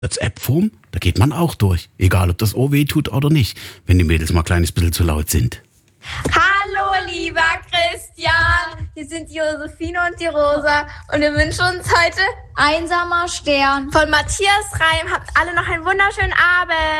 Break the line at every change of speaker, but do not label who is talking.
WhatsApp-Form, da geht man auch durch. Egal, ob das Ohr weh tut oder nicht, wenn die Mädels mal ein kleines bisschen zu laut sind.
Hallo, lieber Christian. Wir sind die Josephine und die Rosa und wir wünschen uns heute
Einsamer Stern
von Matthias Reim. Habt alle noch einen wunderschönen Abend.